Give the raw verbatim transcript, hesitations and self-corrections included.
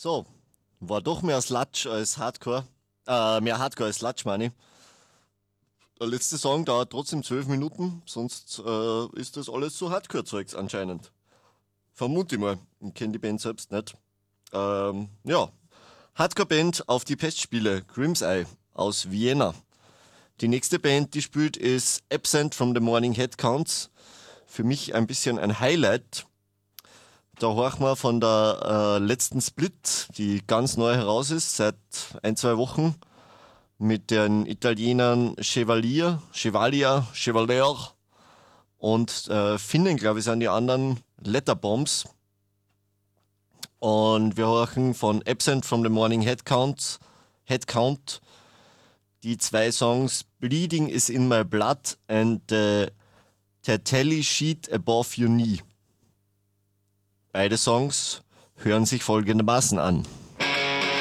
So, war doch mehr Sludge als Hardcore. Äh, mehr Hardcore als Sludge, meine ich. Der letzte Song dauert trotzdem zwölf Minuten, sonst äh, ist das alles so Hardcore-Zeugs anscheinend. Vermute ich mal. Ich kenne die Band selbst nicht. Ähm, ja. Hardcore-Band auf die Pestspiele, Grimms Eye aus Vienna. Die nächste Band, die spielt, ist Absent from the Morning Headcounts. Für mich ein bisschen ein Highlight. Da horchen wir von der äh, letzten Split, die ganz neu heraus ist, seit ein, zwei Wochen, mit den Italienern Chevalier, Chevalier, Chevalier und äh, Finnen, glaube ich, sind die anderen Letterbombs. Und wir horchen von Absent from the Morning Headcount, Headcount die zwei Songs Bleeding is in my blood and the Tertelli Sheet above your knee. Beide Songs hören sich folgendermaßen an.